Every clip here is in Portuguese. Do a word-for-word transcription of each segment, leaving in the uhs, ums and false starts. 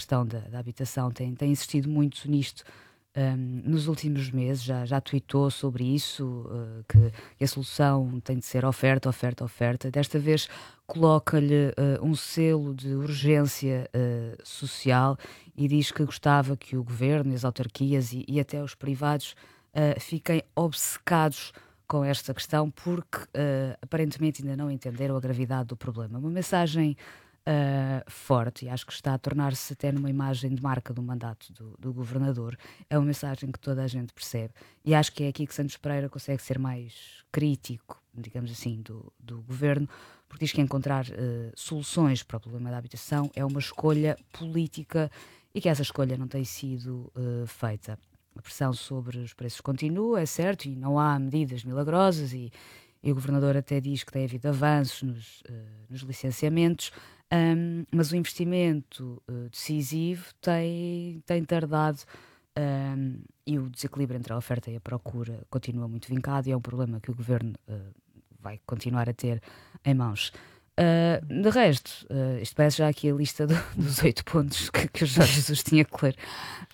questão da, da habitação, tem, tem insistido muito nisto um, nos últimos meses, já, já tweetou sobre isso, uh, que, que a solução tem de ser oferta, oferta, oferta. Desta vez coloca-lhe uh, um selo de urgência uh, social e diz que gostava que o governo, as autarquias e, e até os privados uh, fiquem obcecados com esta questão, porque uh, aparentemente ainda não entenderam a gravidade do problema. Uma mensagem uh, forte, e acho que está a tornar-se até numa imagem de marca do mandato do, do governador. É uma mensagem que toda a gente percebe, e acho que é aqui que Santos Pereira consegue ser mais crítico, digamos assim, do, do governo, porque diz que encontrar uh, soluções para o problema da habitação é uma escolha política e que essa escolha não tem sido uh, feita. A pressão sobre os preços continua, é certo, e não há medidas milagrosas, e, e o governador até diz que tem havido avanços nos, uh, nos licenciamentos, um, mas o investimento uh, decisivo tem, tem tardado, um, e o desequilíbrio entre a oferta e a procura continua muito vincado, e é um problema que o governo uh, vai continuar a ter em mãos. Uh, de resto, uh, isto parece já aqui a lista do, dos oito pontos que, que o Jorge Jesus tinha que ler.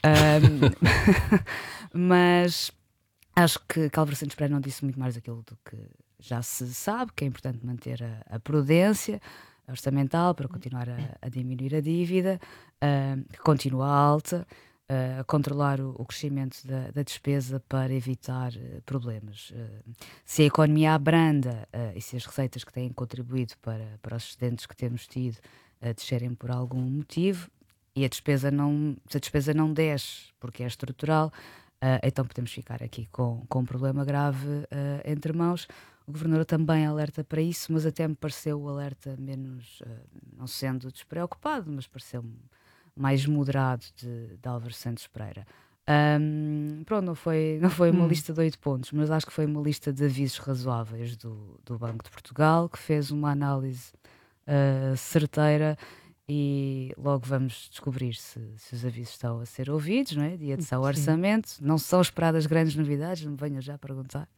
Um, mas acho que Álvaro Santos Pereira não disse muito mais daquilo do que já se sabe, que é importante manter a, a prudência orçamental para continuar a, a diminuir a dívida, uh, que continua alta, a controlar o, o crescimento da, da despesa para evitar uh, problemas. Uh, se a economia abranda uh, e se as receitas que têm contribuído para, para os excedentes que temos tido uh, descerem por algum motivo, e a despesa não, se a despesa não desce porque é estrutural, uh, então podemos ficar aqui com, com um problema grave uh, entre mãos. O governador também alerta para isso, mas até me pareceu o alerta menos, uh, não sendo despreocupado, mas pareceu-me mais moderado de, de Álvaro Santos Pereira. Um, pronto, não foi, não foi uma hum. lista de oito pontos, mas acho que foi uma lista de avisos razoáveis do, do Banco de Portugal, que fez uma análise uh, certeira, e logo vamos descobrir se, se os avisos estão a ser ouvidos, não é? Dia de São Orçamento, não são esperadas grandes novidades, não me venham já perguntar.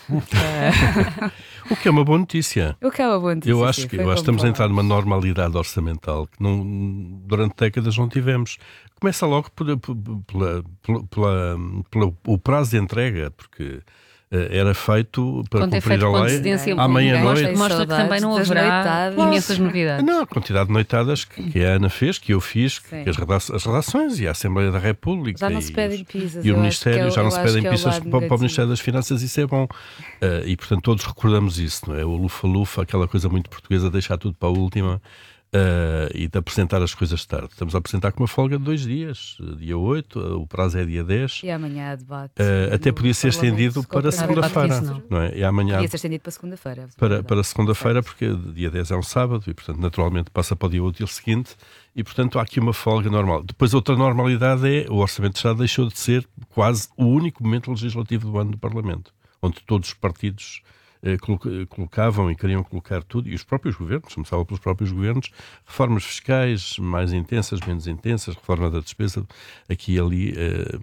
O que é uma boa notícia. O que é uma boa notícia. Eu acho sim, que, eu acho que estamos a entrar numa normalidade orçamental que não, durante décadas não tivemos. Começa logo por, por, pela, pela, pela, pela, o prazo de entrega, porque era feito para quando cumprir é a lei à meia-noite. Mostra, mostra que também não haverá imensas novidades. Não, a quantidade de noitadas que, que a Ana fez, que eu fiz, que as, redações, as redações e a Assembleia da República já não e, se pedem pizzas, e o Ministério, é, já não se pedem é pizzas para, para o Ministério das Finanças, isso é bom. Uh, e portanto todos recordamos isso, não é? O lufa-lufa, aquela coisa muito portuguesa, deixar tudo para a última. Uh, e de apresentar as coisas tarde. Estamos a apresentar com uma folga de dois dias, dia oito, o prazo é dia dez. E amanhã há debate. Uh, até podia ser estendido para segunda-feira. Não. Não é? E amanhã, podia ser estendido para segunda-feira. Para, para segunda-feira, porque dia dez é um sábado e, portanto, naturalmente passa para o dia útil seguinte e, portanto, há aqui uma folga normal. Depois, outra normalidade é o Orçamento de Estado deixou de ser quase o único momento legislativo do ano do Parlamento, onde todos os partidos colocavam e queriam colocar tudo, e os próprios governos, começava pelos próprios governos, reformas fiscais mais intensas, menos intensas, reforma da despesa aqui e ali,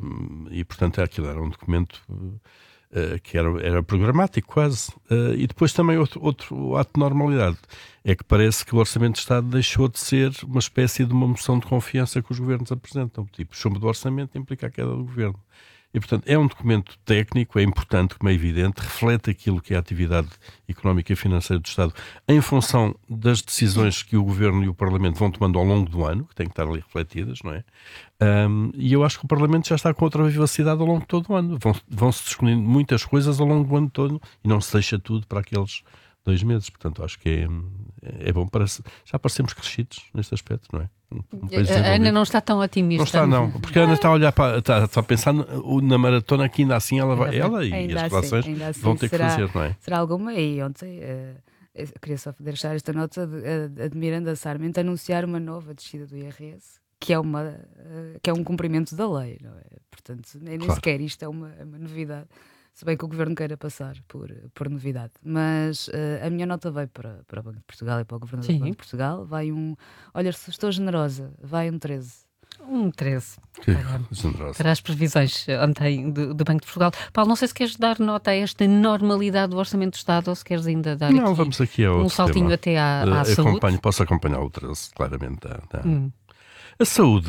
e portanto aquilo era um documento que era, era programático quase, e depois também outro, outro ato de normalidade, é que parece que o Orçamento de Estado deixou de ser uma espécie de uma moção de confiança que os governos apresentam, tipo, chumbo do orçamento implica a queda do governo. E, portanto, é um documento técnico, é importante, como é evidente, reflete aquilo que é a atividade económica e financeira do Estado em função das decisões que o Governo e o Parlamento vão tomando ao longo do ano, que têm que estar ali refletidas, não é? Um, e eu acho que o Parlamento já está com outra vivacidade ao longo de todo o ano. Vão, vão-se discutindo muitas coisas ao longo do ano todo e não se deixa tudo para aqueles dois meses. Portanto, acho que é, é bom para... Já parecemos crescidos neste aspecto, não é? Um a Ana não está tão otimista. Não está, não. Porque a Ana está a olhar para, está, está a pensar na maratona que ainda assim ela, vai, ela e ainda as assim, relações assim vão ter será, que fazer, não é? Será alguma? E ontem uh, eu queria só deixar esta nota de, uh, de Miranda Sarmento anunciar uma nova descida do I R S, que é, uma, uh, que é um cumprimento da lei, não é? Portanto, nem claro. sequer isto é uma, uma novidade. Se bem que o Governo queira passar por, por novidade. Mas uh, a minha nota vai para, para o Banco de Portugal e para o Governador Sim. do Banco de Portugal. Vai um... Olha, se estou generosa, vai um treze. Um treze. Que generosa. Para as previsões ontem do, do Banco de Portugal. Paulo, não sei se queres dar nota a esta normalidade do Orçamento do Estado ou se queres ainda dar não, aqui, vamos aqui a um saltinho tema. até à, à uh, saúde. Acompanho, posso acompanhar o treze, claramente. Tá, tá. Hum. A saúde